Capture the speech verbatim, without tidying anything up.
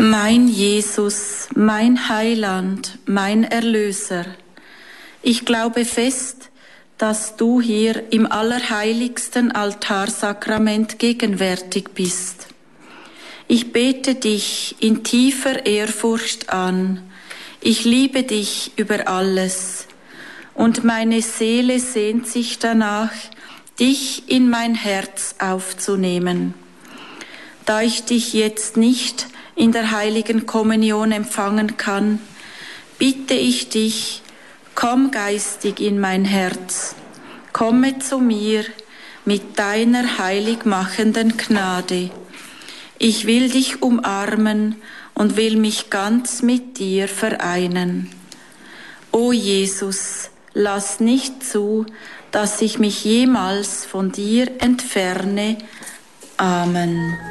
Mein Jesus, mein Heiland, mein Erlöser, ich glaube fest, dass du hier im allerheiligsten Altarsakrament gegenwärtig bist. Ich bete dich in tiefer Ehrfurcht an. Ich liebe dich über alles und meine Seele sehnt sich danach, dich in mein Herz aufzunehmen. Da ich dich jetzt nicht in der heiligen Kommunion empfangen kann, bitte ich dich, komm geistig in mein Herz, komme zu mir mit deiner heiligmachenden Gnade. Ich will dich umarmen und will mich ganz mit dir vereinen. O Jesus, lass nicht zu, dass ich mich jemals von dir entferne. Amen.